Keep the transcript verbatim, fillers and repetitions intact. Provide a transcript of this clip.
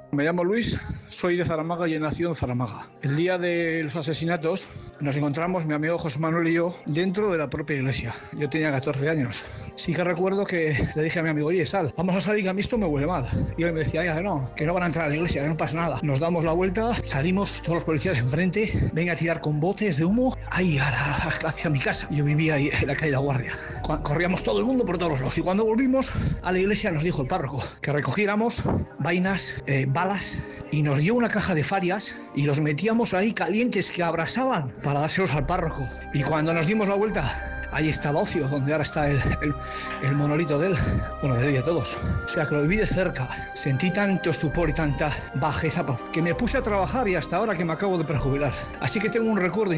Me llamo Luis, soy de Zaramaga y he nacido en Zaramaga. El día de los asesinatos nos encontramos mi amigo José Manuel y yo dentro de la propia iglesia. Yo tenía catorce años. Sí que recuerdo que le dije a mi amigo, oye, sal, vamos a salir que a mí esto me huele mal. Y él me decía, ya, que no, que no van a entrar a la iglesia, que no pasa nada. Nos damos la vuelta, salimos todos los policías enfrente, ven a tirar con botes de humo, ahí a la, hacia mi casa. Yo vivía ahí en la calle La Guardia. Corríamos todo el mundo por todos los lados. Y cuando volvimos a la iglesia nos dijo el párroco que recogiéramos vainas, eh, balas, y nos dio una caja de farias y los metíamos ahí calientes que abrasaban para dárselos al párroco. Y cuando nos dimos la vuelta, ahí estaba Ocio, donde ahora está el, el, el monolito de él, bueno, de él y de todos. O sea que lo viví de cerca, sentí tanto estupor y tanta bajeza que me puse a trabajar y hasta ahora que me acabo de prejubilar. Así que tengo un recuerdo